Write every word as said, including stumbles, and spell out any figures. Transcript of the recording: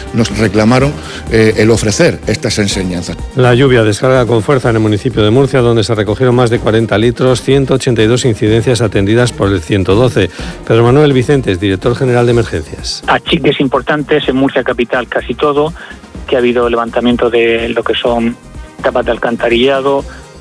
nos reclamaron eh, el ofrecer estas enseñanzas. La lluvia descarga con fuerza en el municipio de Murcia, donde se recogieron más de cuarenta litros, ciento ochenta y dos incidencias atendidas por el ciento doce. Pedro Manuel Vicentes, director general de emergencias. Achiques importantes en Murcia capital, casi todo, que ha habido levantamiento de lo que son tapas de alcantarillado,